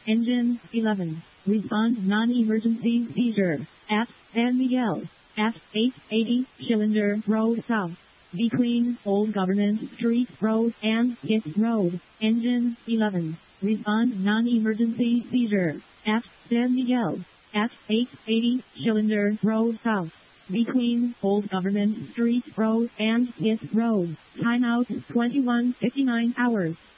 Engine 11. Respond non-emergency seizure at San Miguel at 880 Schillinger Road South. Between Old Government Street Road and Pitt Road. Engine 11. Respond non-emergency seizure at San Miguel at 880 Schillinger Road South. Between Old Government Street Road and Pitt Road. Timeout 21:59 hours.